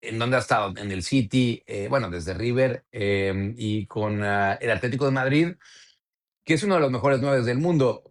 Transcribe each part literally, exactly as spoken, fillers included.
en dónde ha estado, en el City, eh, bueno, desde River, em, y con, ah, el Atlético de Madrid, que es uno de los mejores nueves del mundo.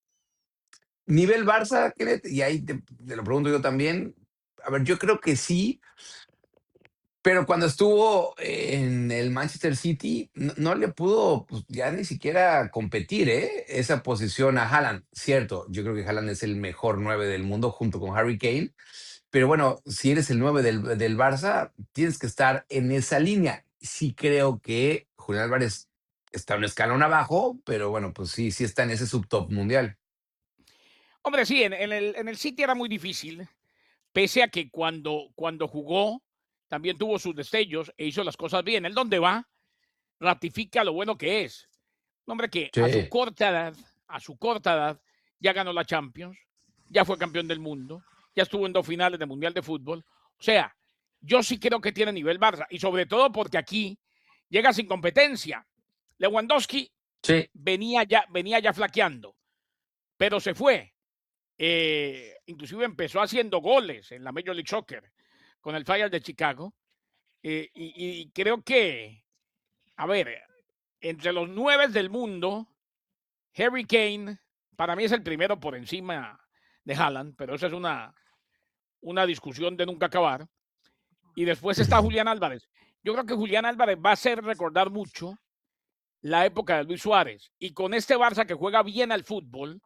Nivel Barça, Kenneth, y ahí te te lo pregunto yo también. A ver, yo creo que sí, pero cuando estuvo en el Manchester City, no no le pudo, pues, ya ni siquiera competir, ¿eh? Esa posición a Haaland. Cierto, yo creo que Haaland es el mejor nueve del mundo junto con Harry Kane, pero bueno, si eres el nueve del del Barça, tienes que estar en esa línea. Sí creo que Julián Álvarez está un escalón abajo, pero bueno, pues sí, sí está en ese subtop mundial. Hombre, sí, en en el en el City era muy difícil, pese a que cuando cuando jugó también tuvo sus destellos e hizo las cosas bien. Él donde va, ratifica lo bueno que es. Un hombre que a su Sí. corta edad a su corta edad ya ganó la Champions, ya fue campeón del mundo, ya estuvo en dos finales de mundial de fútbol. O sea, yo sí creo que tiene nivel Barça y sobre todo porque aquí llega sin competencia. Lewandowski Sí. venía ya venía ya flaqueando, pero se fue. Eh, inclusive empezó haciendo goles en la Major League Soccer con el Fire de Chicago. Eh, y, y creo que, a ver, entre los nueve del mundo, Harry Kane para mí es el primero por encima de Haaland, pero esa es una, una discusión de nunca acabar. Y después está Julián Álvarez. Yo creo que Julián Álvarez va a hacer recordar mucho la época de Luis Suárez. Y con este Barça que juega bien al fútbol,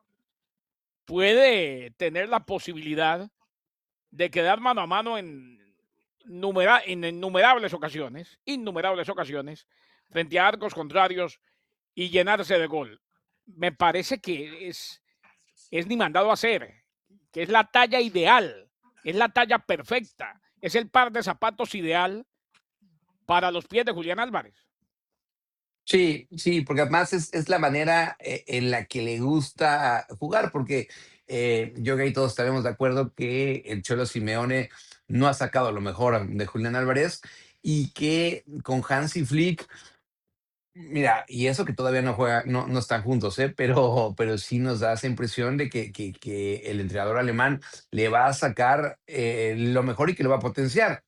puede tener la posibilidad de quedar mano a mano en, numera, en innumerables ocasiones, innumerables ocasiones, frente a arcos contrarios y llenarse de gol. Me parece que es, es ni mandado a hacer, que es la talla ideal, es la talla perfecta, es el par de zapatos ideal para los pies de Julián Álvarez. Sí, sí, porque además es, es la manera eh, en la que le gusta jugar, porque eh, yo creo que ahí todos estaremos de acuerdo que el Cholo Simeone no ha sacado lo mejor de Julián Álvarez y que con Hansi Flick, mira, y eso que todavía no juega, no, no están juntos, ¿eh? Pero, pero sí nos da esa impresión de que, que, que el entrenador alemán le va a sacar eh, lo mejor y que lo va a potenciar.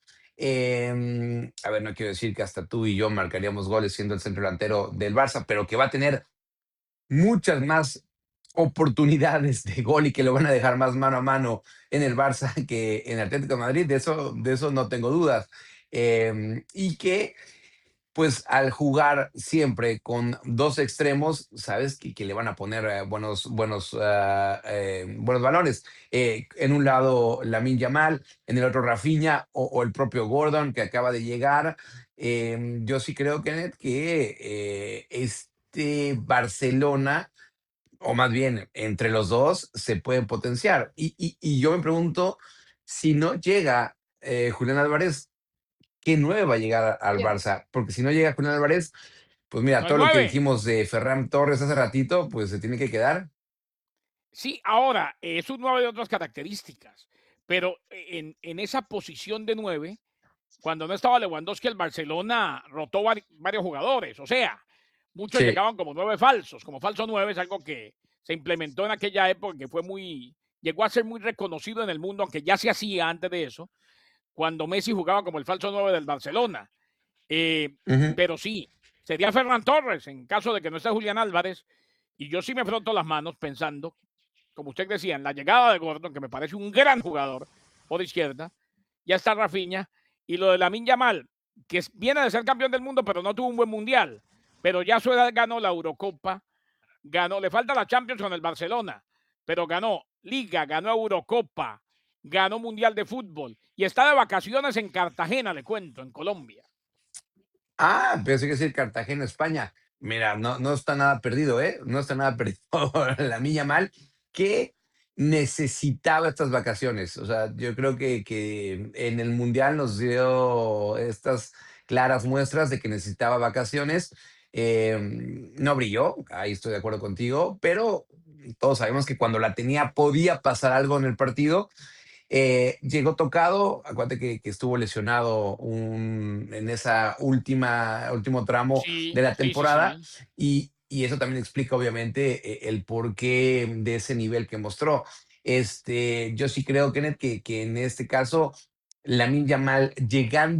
Eh, a ver, no quiero decir que hasta tú y yo marcaríamos goles siendo el centro delantero del Barça, pero que va a tener muchas más oportunidades de gol y que lo van a dejar más mano a mano en el Barça que en el Atlético de Madrid, de eso, de eso no tengo dudas. Eh, y que pues al jugar siempre con dos extremos, sabes que, que le van a poner eh, buenos, buenos, ah, eh, buenos balones. Eh, en un lado Lamine Yamal, en el otro Rafinha o, o el propio Gordon que acaba de llegar. Eh, yo sí creo, Kenneth, que eh, este Barcelona, o más bien entre los dos, se pueden potenciar. Y, y, y yo me pregunto si no llega eh, Julián Álvarez, ¿qué nueve va a llegar al Bien. Barça? Porque si no llega Julián Álvarez, pues mira, No es todo lo que nueve. dijimos de Ferran Torres hace ratito, pues se tiene que quedar. Sí, ahora es un nueve de otras características, pero en, en esa posición de nueve, cuando no estaba Lewandowski, el Barcelona rotó vari- varios jugadores. O sea, muchos Sí. llegaban como nueve falsos, como falso nueve, es algo que se implementó en aquella época, que fue muy, llegó a ser muy reconocido en el mundo, aunque ya se hacía antes de eso, cuando Messi jugaba como el falso nueve del Barcelona. Eh, Ujú. pero sí, sería Ferran Torres en caso de que no esté Julián Álvarez. Y yo sí me froto las manos pensando, como usted decía, en la llegada de Gordon, que me parece un gran jugador por izquierda, ya está Rafinha, y lo de Lamine Yamal, que es- viene de ser campeón del mundo, pero no tuvo un buen mundial, pero ya a su edad ganó la Eurocopa, ganó, le falta la Champions con el Barcelona, pero ganó Liga, ganó Eurocopa, ganó Mundial de Fútbol, y está de vacaciones en Cartagena, le cuento, en Colombia. Ah, pensé que decir Cartagena, España. Mira, no, no está nada perdido, ¿eh? No está nada perdido la milla mal, que necesitaba estas vacaciones. O sea, yo creo que, que en el Mundial nos dio estas claras muestras de que necesitaba vacaciones. Eh, no brilló, ahí estoy de acuerdo contigo, pero todos sabemos que cuando la tenía podía pasar algo en el partido. Eh, llegó tocado, acuérdate que, que estuvo lesionado un, en esa última, último tramo de Sí, la sí, sí, temporada sí. y, y eso también explica obviamente eh, el porqué de ese nivel que mostró. Este, yo sí creo, Kenneth, que, que en este caso Lamine Yamal llegando